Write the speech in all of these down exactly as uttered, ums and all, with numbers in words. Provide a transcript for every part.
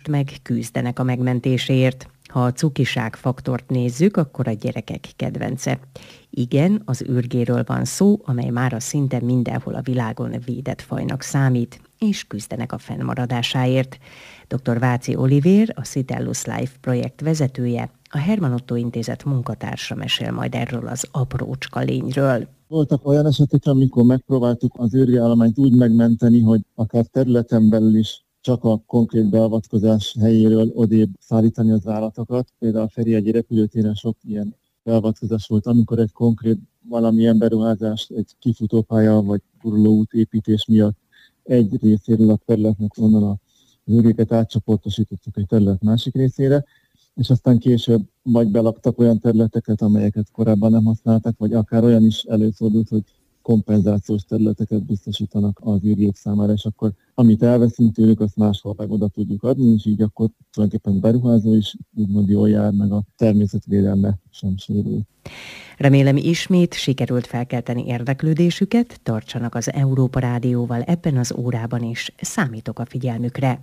meg küzdenek a megmentéséért. Ha a cukiság faktort nézzük, akkor a gyerekek kedvence. Igen, az ürgéről van szó, amely mára szinte mindenhol a világon védett fajnak számít, és küzdenek a fennmaradásáért. dr. Váci Olivér, a Citellus Life projekt vezetője, a Hermann Otto Intézet munkatársa mesél majd erről az aprócska lényről. Voltak olyan esetek, amikor megpróbáltuk az ürgeállományt úgy megmenteni, hogy akár területen belül is csak a konkrét beavatkozás helyéről odébb szállítani az állatokat. Például a Ferihegyi repülőtéren sok ilyen beavatkozás volt, amikor egy konkrét valamilyen beruházás, egy kifutópálya vagy gurulóút építés miatt egy részéről a területnek onnan az ürgéket átcsoportosítottuk egy terület másik részére, és aztán később vagy belaktak olyan területeket, amelyeket korábban nem használtak, vagy akár olyan is előfordult, hogy kompenzációs területeket biztosítanak az ürgék számára, és akkor amit elveszünk tőlük, azt máshol meg oda tudjuk adni, és így akkor tulajdonképpen beruházó is úgymond jól jár, meg a természetvédelme sem sérül. Remélem ismét sikerült felkelteni érdeklődésüket, tartsanak az Európa Rádióval ebben az órában is, számítok a figyelmükre.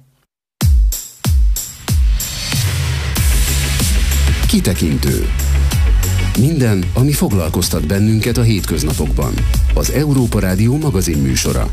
Kitekintő. Minden, ami foglalkoztat bennünket a hétköznapokban. Az Európa Rádió magazin műsora.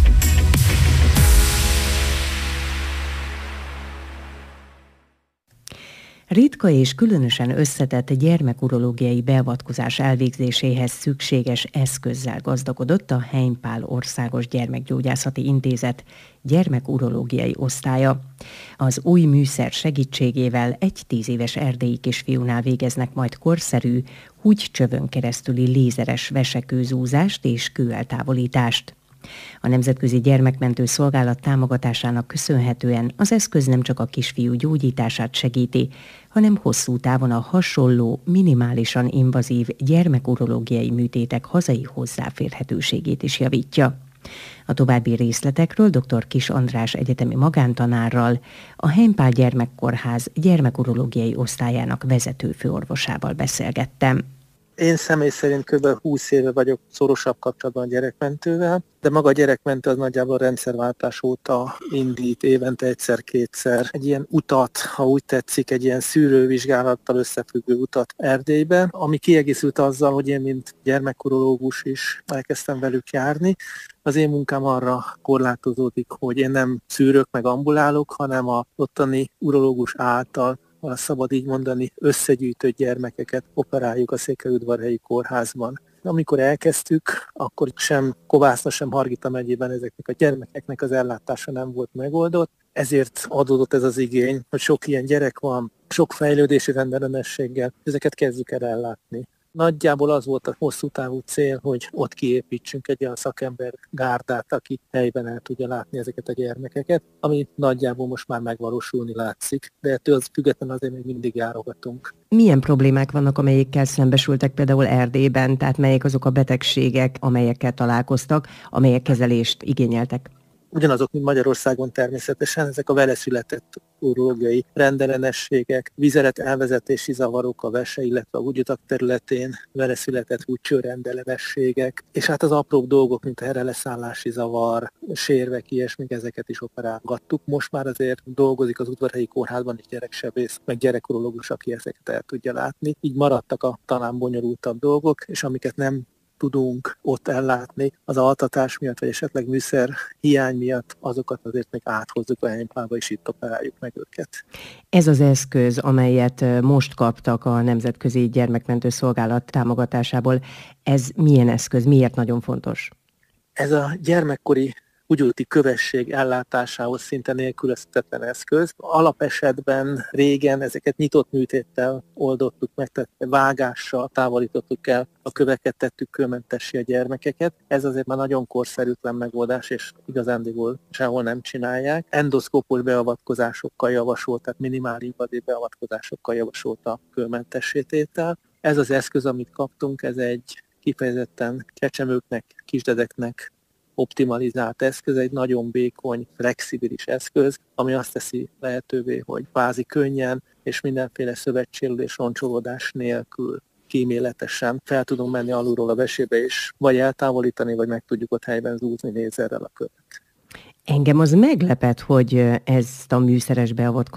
Ritka és különösen összetett gyermekurológiai beavatkozás elvégzéséhez szükséges eszközzel gazdagodott a Heimpál Országos Gyermekgyógyászati Intézet gyermekurológiai osztálya. Az új műszer segítségével egy tíz éves erdélyi kisfiúnál végeznek majd korszerű, húgycsövön keresztüli lézeres vesekőzúzást és kőeltávolítást. A Nemzetközi Gyermekmentő Szolgálat támogatásának köszönhetően az eszköz nem csak a kisfiú gyógyítását segíti, hanem hosszú távon a hasonló, minimálisan invazív gyermekurológiai műtétek hazai hozzáférhetőségét is javítja. A további részletekről dr. Kiss András egyetemi magántanárral, a Heimpál Gyermekkórház gyermekurológiai osztályának vezető főorvosával beszélgettem. Én személy szerint kb. húsz éve vagyok szorosabb kapcsolatban a gyerekmentővel, de maga a gyerekmentő az nagyjából a rendszerváltás óta indít évente egyszer-kétszer egy ilyen utat, ha úgy tetszik, egy ilyen szűrővizsgálattal összefüggő utat Erdélybe, ami kiegészült azzal, hogy én mint gyermekkurológus is elkezdtem velük járni. Az én munkám arra korlátozódik, hogy én nem szűrök meg ambulálok, hanem a ottani urológus által, ha szabad így mondani, összegyűjtött gyermekeket operáljuk a Székelyudvarhelyi kórházban. Amikor elkezdtük, akkor sem Kovászna, sem Hargita megyében ezeknek a gyermekeknek az ellátása nem volt megoldott. Ezért adódott ez az igény, hogy sok ilyen gyerek van, sok fejlődési rendellenességgel, ezeket kezdjük el ellátni. Nagyjából az volt a hosszú távú cél, hogy ott kiépítsünk egy olyan szakember gárdát, aki helyben el tudja látni ezeket a gyermekeket, ami nagyjából most már megvalósulni látszik, de ettől az függetlenül azért még mindig járogatunk. Milyen problémák vannak, amelyekkel szembesültek például Erdélyben, tehát melyek azok a betegségek, amelyekkel találkoztak, amelyek kezelést igényeltek? Ugyanazok, mint Magyarországon természetesen, ezek a veleszületett urológiai rendellenességek, vizeret elvezetési zavarok a vese, illetve a húgyutak területén, veleszületett húgycső rendellenességek, és hát az apróbb dolgok, mint a herreleszállási zavar, sérvek, ilyesmik, ezeket is operálgattuk. Most már azért dolgozik az Udvarhelyi Kórházban egy gyereksebész, meg gyerekurológus, aki ezeket el tudja látni. Így maradtak a talán bonyolultabb dolgok, és amiket nem tudunk ott ellátni az altatás miatt, vagy esetleg műszer hiány miatt, azokat azért még áthozzuk a Heimpálba, és itt operáljuk meg őket. Ez az eszköz, amelyet most kaptak a Nemzetközi Gyermekmentő Szolgálat támogatásából, ez milyen eszköz, miért nagyon fontos? Ez a gyermekkori húgyulti kövesség ellátásához szinte nélkülözhetetlen eszköz. Alapesetben régen ezeket nyitott műtéttel oldottuk meg, tehát vágással távolítottuk el a köveket, tettük kőmentessé a gyermekeket. Ez azért már nagyon korszerűtlen megoldás, és igazándiból sehol nem csinálják. Endoszkópos beavatkozásokkal javasolt, tehát minimál invazív beavatkozásokkal javasolt a kőmentessé tétel. Ez az eszköz, amit kaptunk, ez egy kifejezetten csecsemőknek, kisdedeknek optimalizált eszköz, egy nagyon vékony, flexibilis eszköz, ami azt teszi lehetővé, hogy kvázi könnyen és mindenféle szövetsérülés, roncsolódás nélkül kíméletesen fel tudunk menni alulról a vesébe, és vagy eltávolítani, vagy meg tudjuk ott helyben zúzni lézerrel a követ. Engem az meglepett, hogy ezt a műszeres beavatkozást